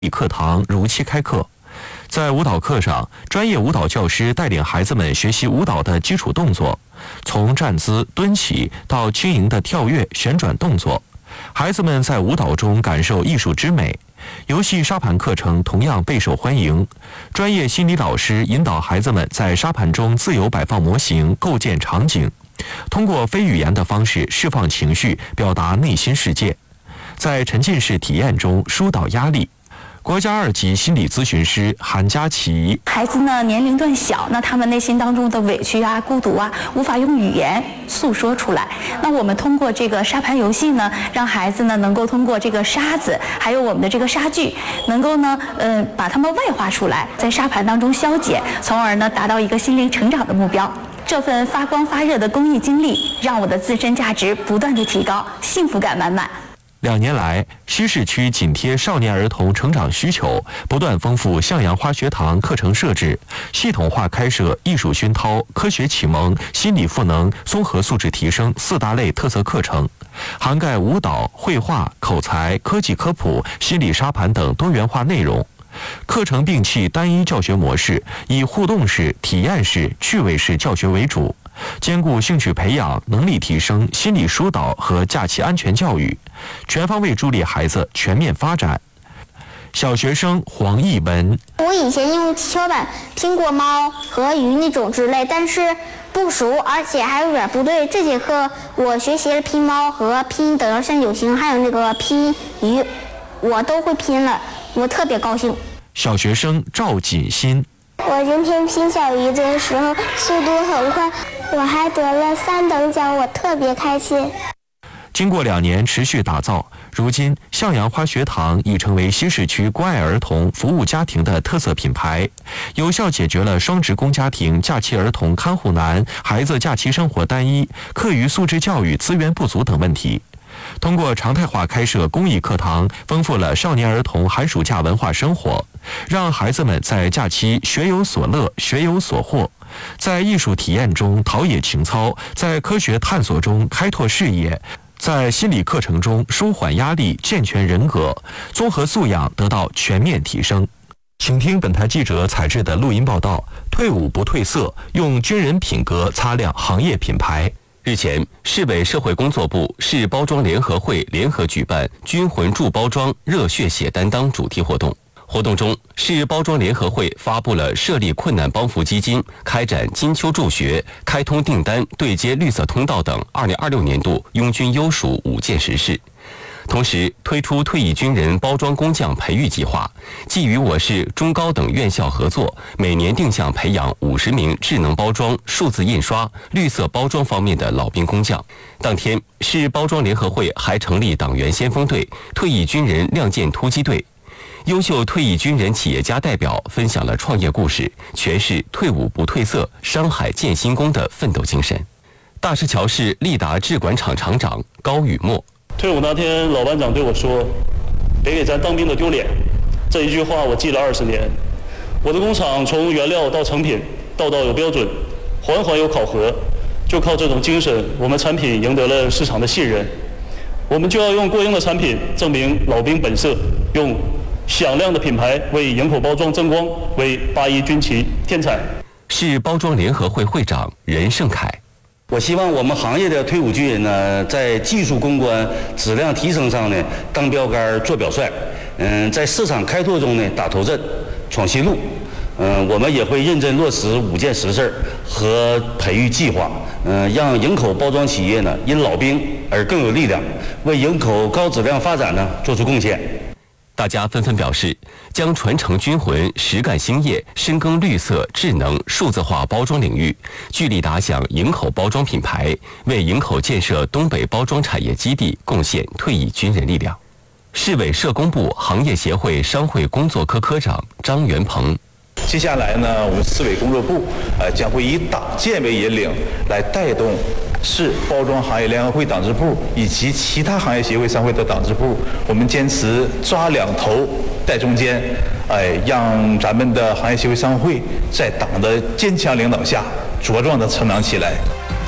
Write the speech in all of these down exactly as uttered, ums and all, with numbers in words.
课堂如期开课。在舞蹈课上，专业舞蹈教师带领孩子们学习舞蹈的基础动作，从站姿、蹲起到轻盈的跳跃、旋转动作。孩子们在舞蹈中感受艺术之美。游戏沙盘课程同样备受欢迎，专业心理老师引导孩子们在沙盘中自由摆放模型、构建场景，通过非语言的方式释放情绪，表达内心世界，在沉浸式体验中疏导压力。国家二级心理咨询师韩佳琪： 孩子呢年龄段小，那他们内心当中的委屈啊、孤独啊，无法用语言诉说出来。那我们通过这个沙盘游戏呢，让孩子呢能够通过这个沙子，还有我们的这个沙具，能够呢，呃，把它们外化出来，在沙盘当中消解，从而呢达到一个心灵成长的目标。这份发光发热的公益经历，让我的自身价值不断的提高，幸福感满满。 两年来，西市区紧贴少年儿童成长需求，不断丰富向阳花学堂课程设置，系统化开设艺术熏陶、科学启蒙、心理赋能、综合素质提升四大类特色课程，涵盖舞蹈、绘画、口才、科技科普、心理沙盘等多元化内容。课程摒弃单一教学模式，以互动式、体验式、趣味式教学为主，兼顾兴趣培养、能力提升、心理疏导和假期安全教育，全方位助力孩子全面发展。小学生黄艺文： 我以前用跷板拼过猫和鱼那种之类，但是不熟，而且还有点不对。这节课我学习了拼猫和拼等腰三角形，还有那个拼鱼，我都会拼了，我特别高兴。 小学生赵锦新： 我今天拼小鱼的时候速度很快，我还得了三等奖，我特别开心。 经过两年持续打造，如今向阳花学堂已成为西市区关爱儿童服务家庭的特色品牌，有效解决了双职工家庭假期儿童看护难、孩子假期生活单一、课余素质教育资源不足等问题。通过常态化开设公益课堂，丰富了少年儿童寒暑假文化生活，让孩子们在假期学有所乐、学有所获，在艺术体验中陶冶情操，在科学探索中开拓视野，在心理课程中舒缓压力、健全人格，综合素养得到全面提升。请听本台记者采制的录音报道：退伍不褪色，用军人品格擦亮行业品牌。日前，市委社会工作部市包装联合会联合举办“军魂助包装，热血写担当”主题活动。活动中，市包装联合会发布了设立困难帮扶基金、开展金秋助学、开通订单、对接绿色通道等二零二六年度拥军优属五件实事。同时推出退役军人包装工匠培育计划，既与我市中高等院校合作，每年定向培养五十名智能包装、数字印刷、绿色包装方面的老兵工匠。当天，市包装联合会还成立党员先锋队、退役军人亮剑突击队。优秀退役军人企业家代表分享了创业故事，诠释退伍不褪色、山海建新功的奋斗精神。大石桥市利达制管厂厂长高雨墨： 退伍那天，老班长对我说：“别给咱当兵的丢脸。”这一句话我记了二十年。我的工厂从原料到成品，道道有标准，环环有考核。就靠这种精神，我们产品赢得了市场的信任。我们就要用过硬的产品证明老兵本色，用响亮的品牌为营口包装增光，为八一军旗添彩。 市包装联合会会长任胜凯： 我希望我们行业的退伍军人呢，在技术攻关、质量提升上呢，当标杆、做表率。嗯，在市场开拓中呢，打头阵、闯新路。嗯，我们也会认真落实五件实事和培育计划。嗯，让营口包装企业呢，因老兵而更有力量，为营口高质量发展呢做出贡献。 大家纷纷表示，将传承军魂、实干兴业，深耕绿色、智能、数字化包装领域，聚力打响营口包装品牌，为营口建设东北包装产业基地贡献退役军人力量。市委社工部行业协会商会工作科科长张元鹏： 接下来呢，我们市委工作部呃将会以党建为引领，来带动市包装行业联合会党支部以及其他行业协会商会的党支部，我们坚持抓两头带中间，哎，让咱们的行业协会商会在党的坚强领导下茁壮地成长起来。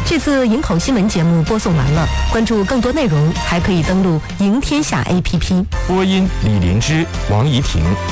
这次营口新闻节目播送完了，关注更多内容还可以登录赢天下 A P P。 播音李林芝、王怡婷。